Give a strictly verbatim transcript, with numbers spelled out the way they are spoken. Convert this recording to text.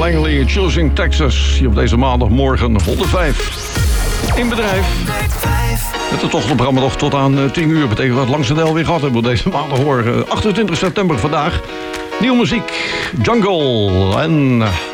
Langley, Choosing Texas. Hier op deze maandagmorgen honderdvijf. In bedrijf. Met de tochtprogramma nog tot aan tien uur. Betekent dat langs de Del weer gehad hebben deze maandagmorgen. achtentwintig september vandaag. Nieuwe muziek. Jungle en